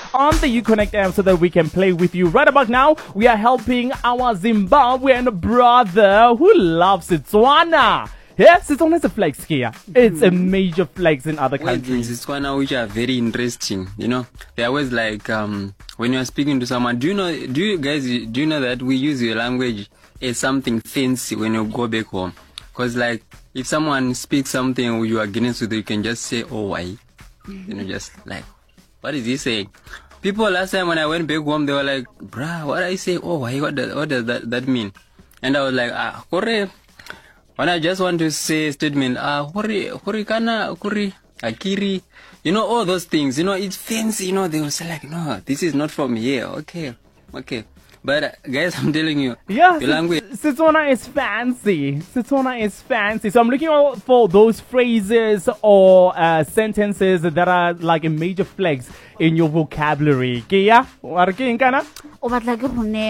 on the Uconnect app so that we can play with you. Right about now, we are helping our Zimbabwean brother who loves Setswana. Yeah, Setswana is a flex here. It's a major flex in other countries. Setswana which are very interesting. You know, they're always like, when you're speaking to someone, do you know that we use your language as something fancy when you go back home? Because like, if someone speaks something you are against with, you can just say, oh, why? You know, just like, what is he saying? People last time when I went back home, they were like, bruh, what I say? Oh, why? What does that mean? And I was like, kore. When I just want to say a statement, hori kana, kuri, akiri, you know, all those things, you know, it's fancy, you know, they will say like, no, this is not from here. Okay. But guys, I'm telling you, yeah, the language. Setswana is fancy. Setswana is fancy. So I'm looking out for those phrases or sentences that are like a major flex in your vocabulary. Kia, working kana? That's like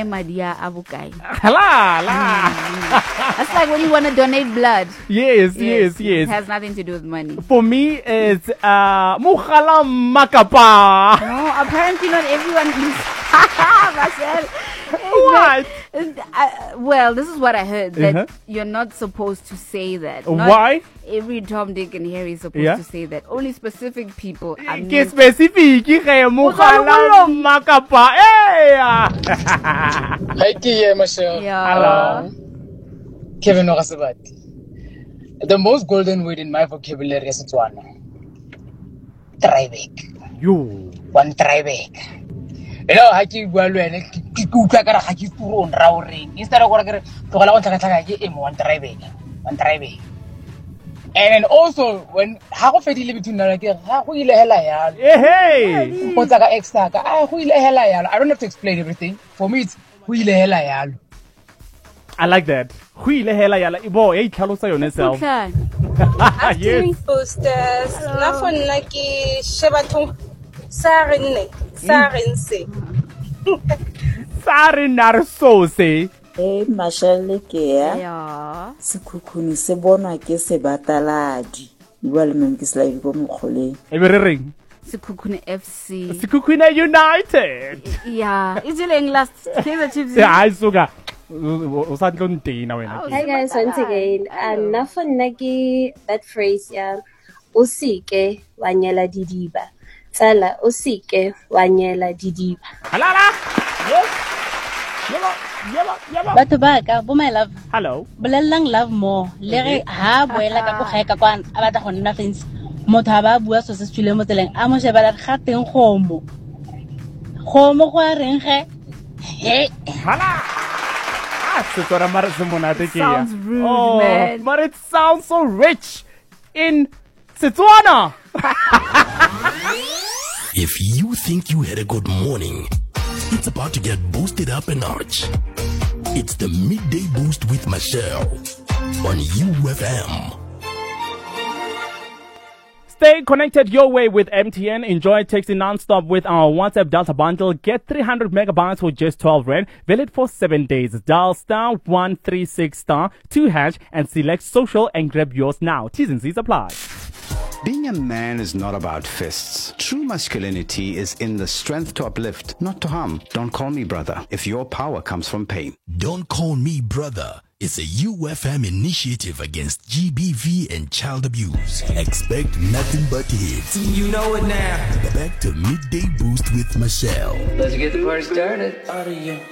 when you want to donate blood. Yes. It has nothing to do with money. For me, it's mukhala makapa. No, apparently not everyone is. Marcel. What? Well, this is what I heard, that you're not supposed to say that. Why? Every Tom, Dick, and Harry is supposed to say that. Only specific people are meant. Specific, mukhala makapa. Hi, Marcel. Hello. Kevin Wakasabati. The most golden word in my vocabulary is Setswana. Tribek. One tribek. You know, haki bualuene kikuka kara haki puro nrawring. Instead of kora tokala on taka one tribek. And then also when hako fedile between na like hako ile hela yalo. Hey. Kota ka extra ka hako ile hela yalo. I don't have to explain everything. For me it's hu ile hela yalo. I like that. Hu ile hela yalo. Ibo e tlhalosa yone self. Acting posters. La fonna ke shebathong sarense. Sarenarsose. Marshall Kea. Sekhukhuni se bonwa ke sebataladi. Bua le mem ke sela di go mokgoleng. E be re reng? Sekhukhuni FC. Sekhukhuni United. Yeah, is it last Kaizer Chiefs? Yeah, I suga. Hi guys, once again, nafonaki that phrase usike wanyela didiba. Tsala usike wanyela didiba. Halala. Yes. Yeba. Batho ba ka bo my love. Hello. Bolelang love more. Le re ha boela ka go gaeka kwana a batla go nna fence. Motho ha ba bua so se tswile mo tseleng a mo shebela ga teng gomo. Gomo go a reng ge? Hey. Hala. Sounds rude, man. But it sounds so rich in Setswana. If you think you had a good morning, it's about to get boosted up a notch. It's the Midday Boost with Michelle on UFM. Stay connected your way with MTN. Enjoy texting non-stop with our WhatsApp data bundle. Get 300 megabytes for just 12 Rand. Valid for 7 days. Dial *136*2# and select social and grab yours now. T's and C's apply. Being a man is not about fists. True masculinity is in the strength to uplift, not to harm. Don't call me brother if your power comes from pain. Don't call me brother. It's a UFM initiative against GBV and child abuse. Expect nothing but hits. You know it now. Back to Midday Boost with Michelle. Let's get the party started.